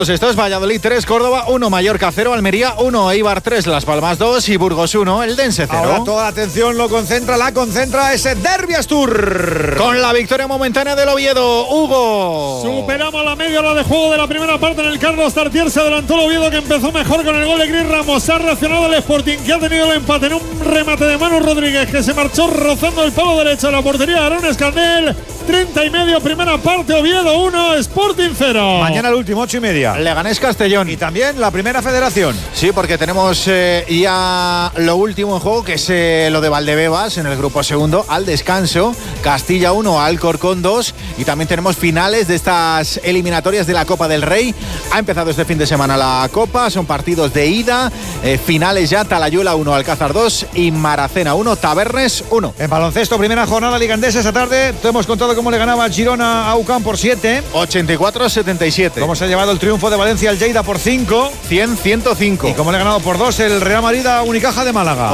Estos: Valladolid 3, Córdoba 1, Mallorca 0, Almería 1, Eibar 3, Las Palmas 2 y Burgos 1, Eldense 0. Ahora toda la atención la concentra ese Derbi Astur. Con la victoria momentánea del Oviedo, Hugo. Superamos la media hora de juego de la primera parte en el Carlos Tartier. Se adelantó el Oviedo, que empezó mejor con el gol de Gris Ramos. Ha reaccionado el Sporting, que ha tenido el empate en un remate de Manu Rodríguez, que se marchó rozando el palo derecho de la portería de Aaron Escandel. 30:30, primera parte, Oviedo 1, Sporting 0. Mañana el último, 8:30. Leganés Castellón. Y también la primera federación. Sí, porque tenemos ya lo último en juego, que es lo de Valdebebas en el grupo segundo, al descanso. Castilla 1, Alcorcón 2. Y también tenemos finales de estas eliminatorias de la Copa del Rey. Ha empezado este fin de semana la Copa, son partidos de ida. Finales ya: Talayuela 1, Alcázar 2 y Maracena 1, Tabernes 1. En baloncesto, primera jornada Liga Endesa esta tarde. Te hemos contado cómo le ganaba el Girona a UCAM por 7. 84-77. Cómo se ha llevado el triunfo de Valencia al Lleida por 5. 100-105. Y cómo le ha ganado por 2 el Real Madrid a Unicaja de Málaga.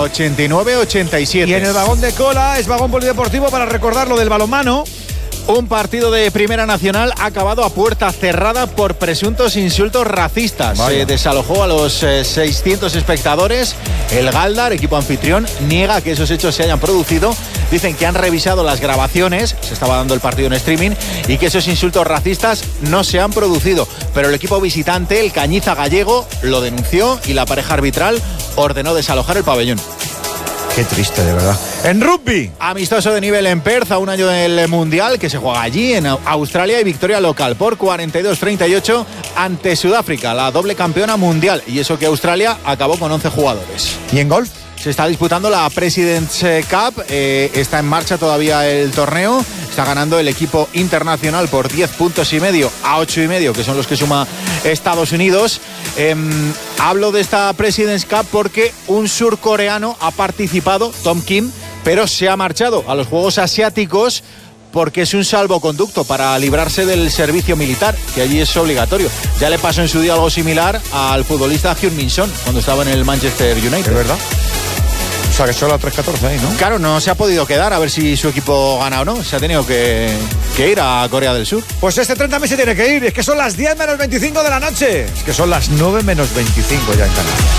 89-87. Y en el vagón de cola es vagón polideportivo para recordar lo del balonmano. Un partido de Primera Nacional ha acabado a puerta cerrada por presuntos insultos racistas. Se desalojó a los 600 espectadores. El Galdar, equipo anfitrión, niega que esos hechos se hayan producido. Dicen que han revisado las grabaciones, se estaba dando el partido en streaming, y que esos insultos racistas no se han producido. Pero el equipo visitante, el Cañiza Gallego, lo denunció y la pareja arbitral ordenó desalojar el pabellón. Qué triste, de verdad. En rugby, amistoso de nivel en Perth, a un año del Mundial, que se juega allí en Australia, y victoria local por 42-38 ante Sudáfrica, la doble campeona mundial. Y eso que Australia acabó con 11 jugadores. ¿Y en golf? Se está disputando la President's Cup, está en marcha todavía el torneo. Está ganando el equipo internacional por 10 puntos y medio a 8,5, que son los que suma Estados Unidos. Hablo de esta President's Cup porque un surcoreano ha participado, Tom Kim, pero se ha marchado a los Juegos Asiáticos porque es un salvoconducto para librarse del servicio militar, que allí es obligatorio. Ya le pasó en su día algo similar al futbolista Heung-min Son cuando estaba en el Manchester United. ¿Es verdad? O sea, que solo a 3-14 ahí, ¿no? Claro, no se ha podido quedar a ver si su equipo gana o no. Se ha tenido que ir a Corea del Sur. Pues este 30 se tiene que ir. Es que son las 10 menos 25 de la noche. Es que son las 9 menos 25 ya en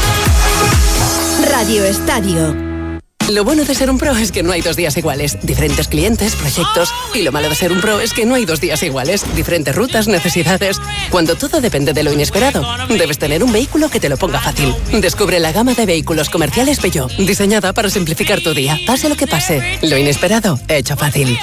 Canarias. Radio Estadio. Lo bueno de ser un pro es que no hay 2 días iguales. Diferentes clientes, proyectos. Y lo malo de ser un pro es que no hay 2 días iguales. Diferentes rutas, necesidades. Cuando todo depende de lo inesperado, debes tener un vehículo que te lo ponga fácil. Descubre la gama de vehículos comerciales Peugeot, diseñada para simplificar tu día. Pase lo que pase, lo inesperado, hecho fácil.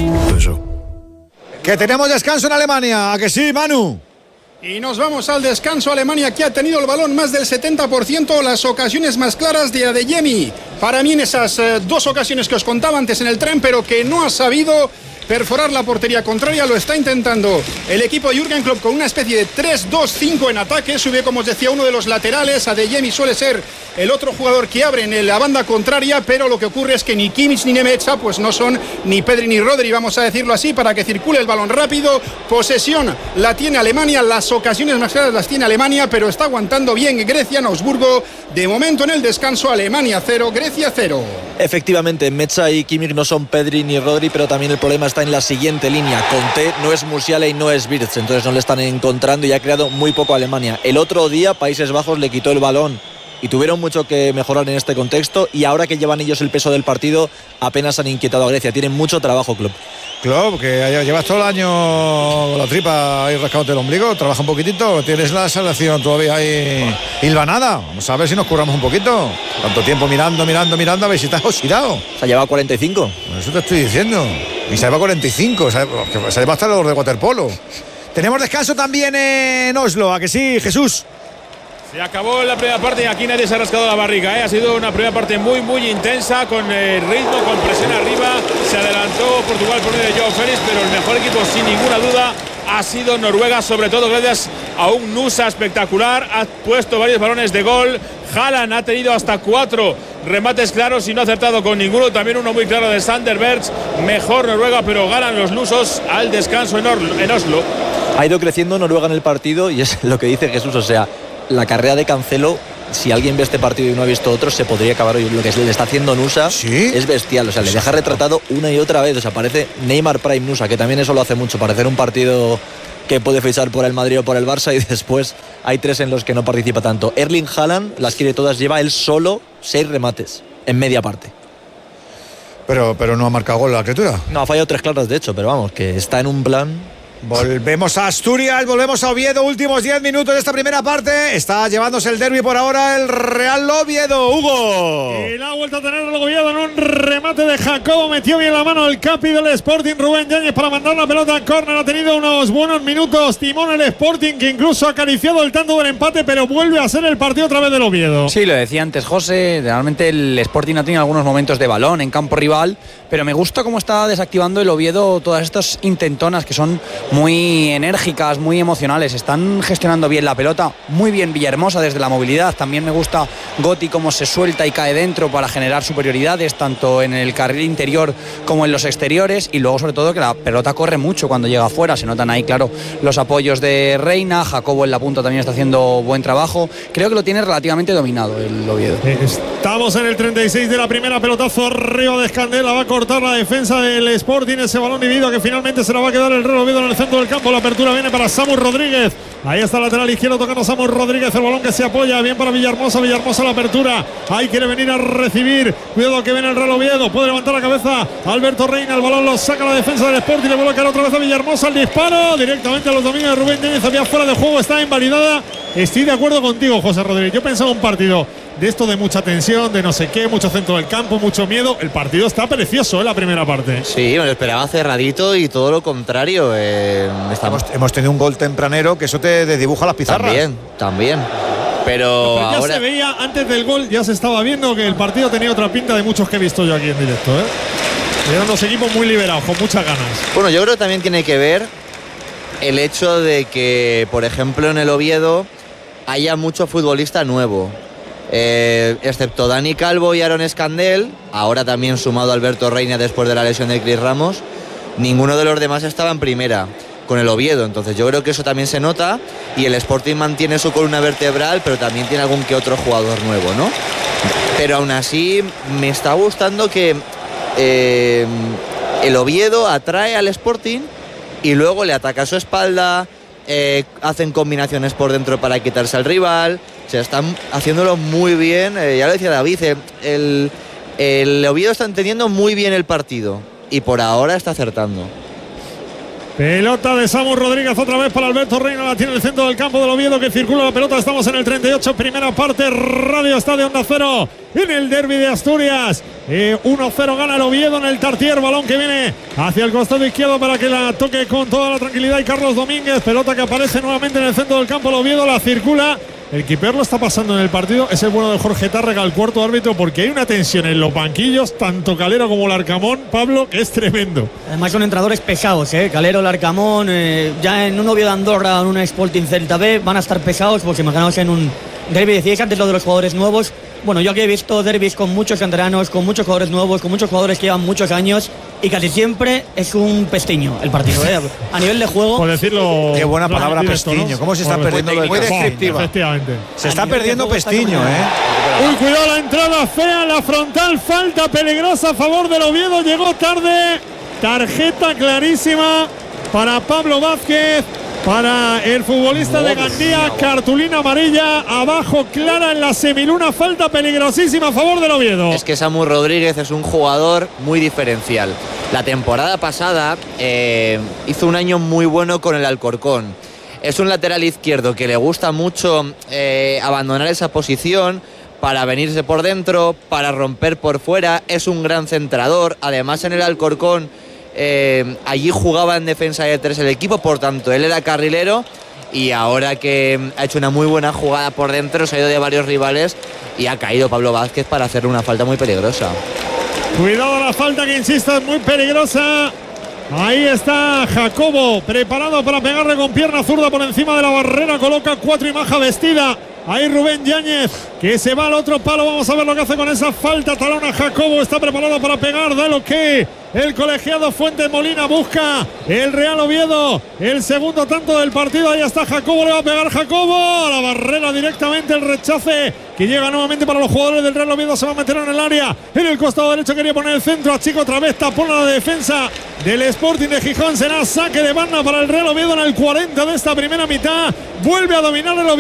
Que tenemos descanso en Alemania. ¿A que sí, Manu? Y nos vamos al descanso. Alemania, que ha tenido el balón más del 70%, las ocasiones más claras de Adeyemi. Para mí en esas 2 ocasiones que os contaba antes en el tren, pero que no ha sabido perforar la portería contraria. Lo está intentando el equipo de Jürgen Klopp con una especie de 3-2-5 en ataque. Sube, como os decía, uno de los laterales. Adeyemi suele ser el otro jugador que abre en la banda contraria, pero lo que ocurre es que ni Kimmich ni Nemecha pues no son ni Pedri ni Rodri, vamos a decirlo así, para que circule el balón rápido. Posesión la tiene Alemania, las ocasiones más claras las tiene Alemania, pero está aguantando bien Grecia en Augsburgo. De momento en el descanso, Alemania 0, Grecia 0. Efectivamente, Mecha y Kimmich no son Pedri ni Rodri, pero también el problema está en la siguiente línea. Conté no es Musiala y no es Wirtz, entonces no le están encontrando y ha creado muy poco a Alemania. El otro día Países Bajos le quitó el balón y tuvieron mucho que mejorar en este contexto, y ahora que llevan ellos el peso del partido apenas han inquietado a Grecia. Tienen mucho trabajo, Klopp, que llevas todo el año con la tripa ahí rascándote el ombligo, trabaja un poquitito, tienes la selección todavía ahí hilvanada. Vamos a ver si nos curramos un poquito. Tanto tiempo mirando, a ver si te has oxidado. Se ha llevado 45. Eso te estoy diciendo. Y se lleva 45, se lleva hasta los de waterpolo. Tenemos descanso también en Oslo, ¿a que sí, Jesús? Se acabó la primera parte y aquí nadie se ha rascado la barriga, Ha sido una primera parte muy intensa, con ritmo, con presión arriba. Se adelantó Portugal por medio de Joao Félix, pero el mejor equipo sin ninguna duda ha sido Noruega, sobre todo gracias a un Nusa espectacular. Ha puesto varios balones de gol. Haaland ha tenido hasta 4 remates claros y no ha acertado con ninguno. También uno muy claro de Sander Berge. Mejor Noruega, pero ganan los lusos al descanso en Oslo. Ha ido creciendo Noruega en el partido y es lo que dice Jesús, o sea, la carrera de Cancelo, si alguien ve este partido y no ha visto otro, se podría acabar hoy. Lo que le está haciendo Nusa es bestial, o sea, le deja retratado una y otra vez, o sea, parece Neymar Prime Nusa, que también eso lo hace mucho, parecer un partido que puede fichar por el Madrid o por el Barça, y después hay 3 en los que no participa tanto. Erling Haaland las quiere todas, lleva él solo 6 remates en media parte. Pero no ha marcado gol la criatura. No, ha fallado 3 claras de hecho, pero vamos, que está en un plan. Volvemos a Asturias, volvemos a Oviedo, últimos 10 minutos de esta primera parte. Está llevándose el derbi por ahora el Real Oviedo, Hugo. Y la ha vuelto a tener el Oviedo en un remate de Jacobo, metió bien la mano el capi del Sporting, Rubén Yáñez, para mandar la pelota a córner. Ha tenido unos buenos minutos timón el Sporting, que incluso ha acariciado el tanto del empate, pero vuelve a ser el partido otra vez del Oviedo. Sí, lo decía antes José, realmente el Sporting ha tenido algunos momentos de balón en campo rival, pero me gusta cómo está desactivando el Oviedo todas estas intentonas que son muy enérgicas, muy emocionales. Están gestionando bien la pelota, muy bien Villahermosa desde la movilidad. También me gusta Gotti cómo se suelta y cae dentro para generar superioridades tanto en el carril interior como en los exteriores, y luego sobre todo que la pelota corre mucho cuando llega afuera. Se notan ahí, claro, los apoyos de Reina. Jacobo en la punta también está haciendo buen trabajo. Creo que lo tiene relativamente dominado el Oviedo. Estamos en el 36 de la primera, pelotazo arriba de Escandela, va a cortar la defensa del Sporting, ese balón dividido que finalmente se la va a quedar el Real Oviedo en el centro del campo. La apertura viene para Samu Rodríguez, ahí está el lateral izquierdo tocando Samu Rodríguez, el balón que se apoya bien para Villahermosa, Villahermosa la apertura, ahí quiere venir a recibir, cuidado que viene el Real Oviedo, puede levantar la cabeza Alberto Reina, el balón lo saca la defensa del Sporting, le vuelve a caer otra vez a Villahermosa, el disparo directamente a los dominios de Rubén Yáñez, había fuera de juego, está invalidada. Estoy de acuerdo contigo, José Rodríguez, yo pensaba un partido de esto de mucha tensión, de no sé qué, mucho centro del campo, mucho miedo. El partido está precioso en la primera parte. Sí, me lo esperaba cerradito y todo lo contrario. Hemos tenido un gol tempranero que eso te desdibuja las pizarras. También. Pero ya ahora se veía antes del gol, ya se estaba viendo que el partido tenía otra pinta de muchos que he visto yo aquí en directo. Eran dos equipos muy liberados, con muchas ganas. Bueno, yo creo que también tiene que ver el hecho de que, por ejemplo, en el Oviedo haya mucho futbolista nuevo. Excepto Dani Calvo y Aaron Escandel, ahora también sumado Alberto Reina después de la lesión de Chris Ramos, ninguno de los demás estaba en primera con el Oviedo, entonces yo creo que eso también se nota, y el Sporting mantiene su columna vertebral, pero también tiene algún que otro jugador nuevo, ¿no? Pero aún así me está gustando que el Oviedo atrae al Sporting y luego le ataca a su espalda, hacen combinaciones por dentro para quitarse al rival. O sea, están haciéndolo muy bien. Ya lo decía David, el Oviedo está entendiendo muy bien el partido y por ahora está acertando. Pelota de Samu Rodríguez otra vez para Alberto Reina, la tiene en el centro del campo del Oviedo, que circula la pelota. Estamos en el 38, primera parte, Radio Estadio Onda Cero en el derbi de Asturias. 1-0 gana el Oviedo en el Tartier, balón que viene hacia el costado izquierdo para que la toque con toda la tranquilidad y Carlos Domínguez, pelota que aparece nuevamente en el centro del campo, el Oviedo la circula. El keeper lo está pasando en el partido, es el bueno de Jorge Tárrega, el cuarto árbitro, porque hay una tensión en los banquillos, tanto Calero como Larcamón, Pablo, que es tremendo. Además son entrenadores pesados, Calero, Larcamón, ya en un Oviedo de Andorra, en un Sporting Celta B, van a estar pesados, porque imaginaos en un derbi, decíais antes lo de los jugadores nuevos. Bueno, yo aquí he visto derbis con muchos canteranos, con muchos jugadores nuevos, con muchos jugadores que llevan muchos años, y casi siempre es un pestiño el partido, a nivel de juego. Por decirlo. Qué buena palabra, directo, pestiño, ¿no? ¿Cómo se está perdiendo lo del muy descriptiva? Efectivamente. Se está perdiendo pestiño, Uy, cuidado, la entrada fea, la frontal, falta peligrosa a favor del Oviedo, llegó tarde, tarjeta clarísima para Pablo Vázquez, para el futbolista de Gandía, cartulina amarilla, abajo clara en la semiluna, falta peligrosísima a favor del Oviedo. Es que Samu Rodríguez es un jugador muy diferencial. La temporada pasada hizo un año muy bueno con el Alcorcón. Es un lateral izquierdo que le gusta mucho abandonar esa posición para venirse por dentro, para romper por fuera. Es un gran centrador. Además, en el Alcorcón allí jugaba en defensa de 3 el equipo, por tanto él era carrilero, y ahora que ha hecho una muy buena jugada por dentro, se ha ido de varios rivales y ha caído Pablo Vázquez para hacerle una falta muy peligrosa. Cuidado la falta, que insisto es muy peligrosa. Ahí está Jacobo preparado para pegarle con pierna zurda por encima de la barrera, coloca 4 y Maja vestida Ahí Rubén Yáñez, que se va al otro palo. Vamos a ver lo que hace con esa falta. Talona Jacobo, está preparado para pegar. Da lo que el colegiado Fuentes Molina busca. El Real Oviedo, el segundo tanto del partido. Ahí está Jacobo, le va a pegar Jacobo. A la barrera directamente, el rechace que llega nuevamente para los jugadores del Real Oviedo. Se va a meter en el área. En el costado derecho quería poner el centro a Chico, otra vez tapón a la defensa del Sporting de Gijón. Será saque de banda para el Real Oviedo en el 40 de esta primera mitad. Vuelve a dominar el Oviedo.